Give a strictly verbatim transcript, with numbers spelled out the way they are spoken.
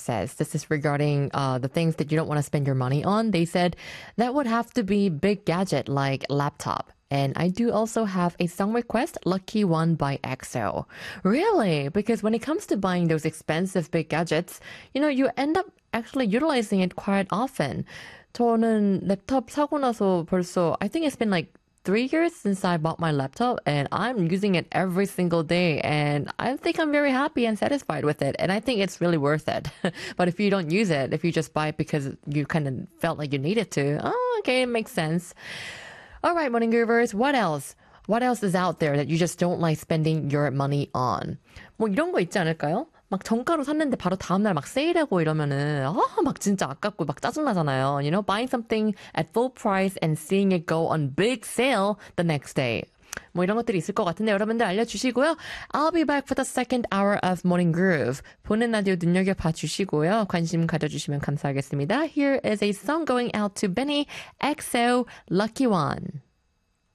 says. This is regarding uh, the things that you don't want to spend your money on. They said that would have to be big gadget like laptop. And I do also have a song request, Lucky One by E X O. Really? Because when it comes to buying those expensive big gadgets, you know, you end up actually utilizing it quite often. 저는 랩탑 사고 나서 벌써, I think it's been like three years since I bought my laptop and I'm using it every single day and I think I'm very happy and satisfied with it and I think it's really worth it. But if you don't use it, if you just buy it because you kind of felt like you needed to, oh, okay, it makes sense. All right, Morning Groovers, what else? What else is out there that you just don't like spending your money on? 뭐 이런 거 있지 않을까요? 막 정가로 샀는데 바로 다음날 막 세일하고 이러면은 아, 막 진짜 아깝고 막 짜증나잖아요. You know, buying something at full price and seeing it go on big sale the next day. 뭐 이런 것들이 있을 것 같은데 여러분들 알려주시고요. I'll be back for the second hour of Morning Groove. 보는 라디오 눈여겨봐 주시고요. 관심 가져주시면 감사하겠습니다. Here is a song going out to Benny, E X O, Lucky One.